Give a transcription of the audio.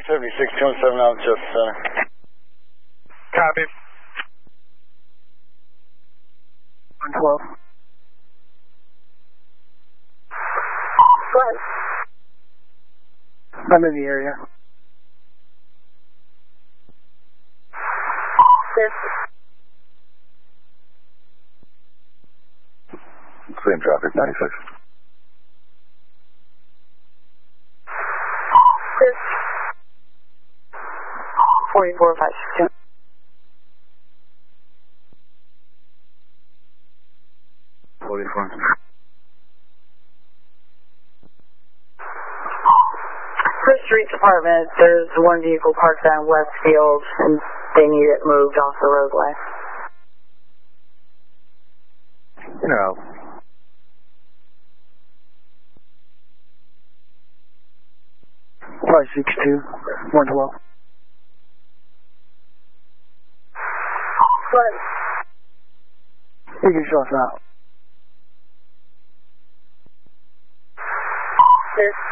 7627 out Justice Center. Copy. 112. Go ahead. I'm in the area. This. Same traffic, 96. This. 44562. First Street Department, there's one vehicle parked on Westfield and they need it moved off the roadway. In or out? Five 6-2, 112. Go ahead. You can show us out. This.